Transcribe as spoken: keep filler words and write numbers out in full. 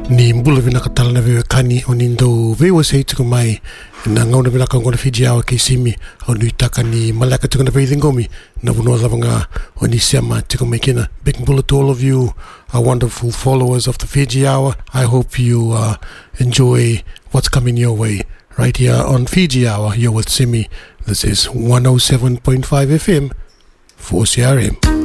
ni mbula vina katala na vewe kani o nindo vewe se tuku mai na ngauna vina ka ngona Fiji Hour ke simi o nui taka ni malaka tuku na veithi ngomi na vunoa lavanga o ni siama tuku mai kina. Big mbula to all of you, our wonderful followers of the Fiji Hour. I hope you uh, enjoy what's coming your way right here on Fiji Hour. You're with Simi. This is one oh seven point five F M, four C R M.